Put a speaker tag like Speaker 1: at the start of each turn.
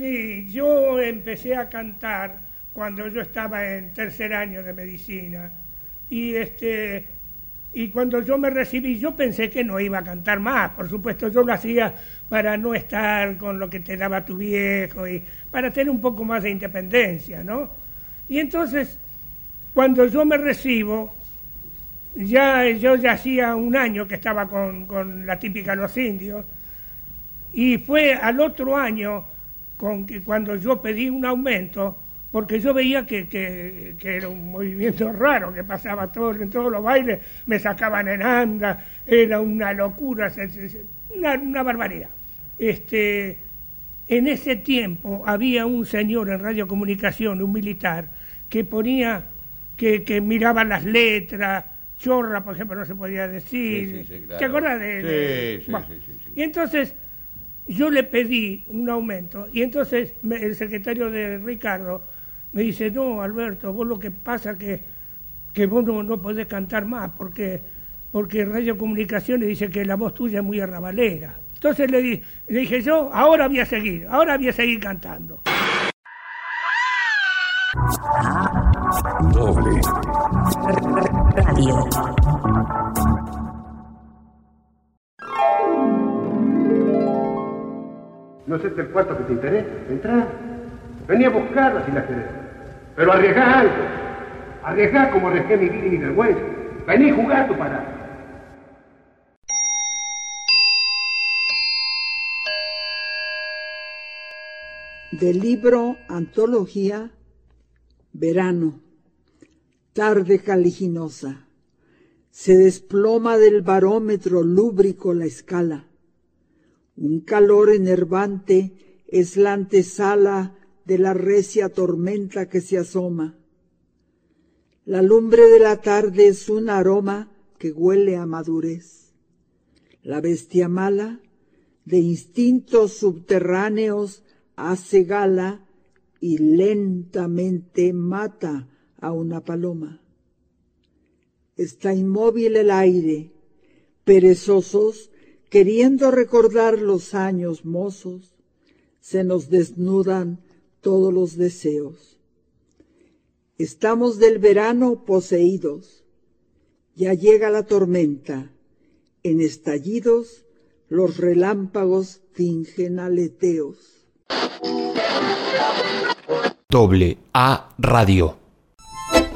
Speaker 1: Sí, yo empecé a cantar cuando yo estaba en tercer año de medicina y cuando yo me recibí yo pensé que no iba a cantar más, por supuesto yo lo hacía para no estar con lo que te daba tu viejo y para tener un poco más de independencia, ¿no? Y entonces cuando yo me recibo yo ya hacía un año que estaba con la típica Los Indios y fue al otro año cuando yo pedí un aumento, porque yo veía que era un movimiento raro, que pasaba en todos los bailes, me sacaban en anda, era una locura, una barbaridad. En ese tiempo había un señor en radiocomunicación, un militar, que ponía, que miraba las letras, chorra, por ejemplo, no se podía decir.
Speaker 2: Sí, claro.
Speaker 1: ¿Te acuerdas de
Speaker 2: Sí.
Speaker 1: Y entonces yo le pedí un aumento y entonces el secretario de Ricardo me dice, no, Alberto, vos lo que pasa que vos no podés cantar más porque radiocomunicaciones dice que la voz tuya es muy arrabalera. Entonces le dije yo, ahora voy a seguir cantando.
Speaker 3: Doble Radio.
Speaker 4: ¿No es este el cuarto que te interesa? Entrá. Vení a buscarla si la querés. Pero arriesgá algo. Arriesgá como arriesgué mi vida y mi vergüenza. Vení a jugar tu parada.
Speaker 5: Del libro Antología, Verano, tarde caliginosa. Se desploma del barómetro lúbrico la escala. Un calor enervante es la antesala de la recia tormenta que se asoma. La lumbre de la tarde es un aroma que huele a madurez. La bestia mala, de instintos subterráneos, hace gala y lentamente mata a una paloma. Está inmóvil el aire, perezosos, queriendo recordar los años mozos, se nos desnudan todos los deseos. Estamos del verano poseídos, ya llega la tormenta, en estallidos los relámpagos fingen aleteos.
Speaker 3: Doble A Radio.